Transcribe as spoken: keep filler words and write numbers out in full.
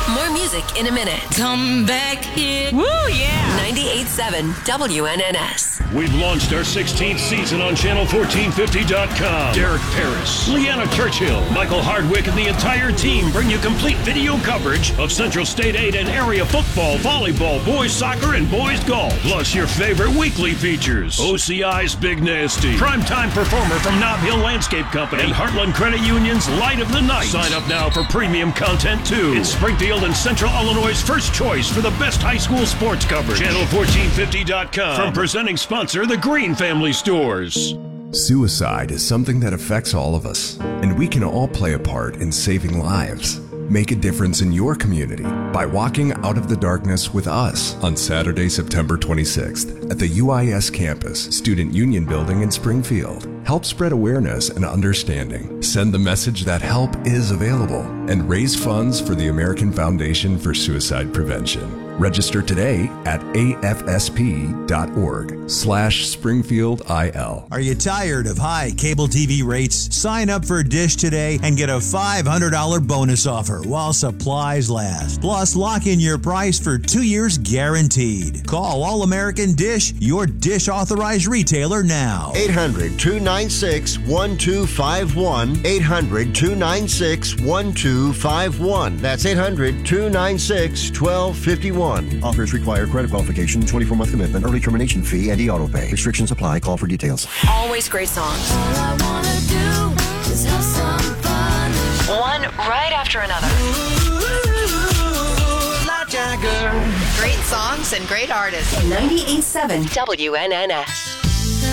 More music in a minute. Come back here. Woo, yeah. ninety-eight point seven W N N S. We've launched our sixteenth season on channel fourteen fifty dot com. Derek Paris, Leanna Churchill, Michael Hardwick, and the entire team bring you complete video coverage of Central State eight and area football, volleyball, boys soccer, and boys golf. Plus your favorite weekly features. O C I's Big Nasty, primetime performer from Nob Hill Landscape Company, and Heartland Credit Union's Light of the Night. Sign up now for premium content too. It's Springfield and Central Illinois' first choice for the best high school sports coverage. channel fourteen fifty dot com. From presenting sponsor, the Green Family Stores. Suicide is something that affects all of us, and we can all play a part in saving lives. Make a difference in your community by walking out of the darkness with us on Saturday, September twenty-sixth at the U I S campus, Student Union Building in Springfield. Help spread awareness and understanding. Send the message that help is available and raise funds for the American Foundation for Suicide Prevention. Register today at afsp.org slash Springfield IL. Are you tired of high cable T V rates? Sign up for Dish today and get a five hundred dollars bonus offer while supplies last. Plus, lock in your price for two years guaranteed. Call All American Dish, your Dish authorized retailer now. eight hundred, two nine six, one two five one. eight hundred, two nine six, one two five one. That's eight hundred, two nine six, one two five one. Offers require credit qualification, twenty-four month commitment, early termination fee, and e-auto pay. Restrictions apply. Call for details. Always great songs. All I wanna do is have some fun. One right after another. Ooh, La Jagger. Great songs and great artists. ninety-eight point seven W N N S.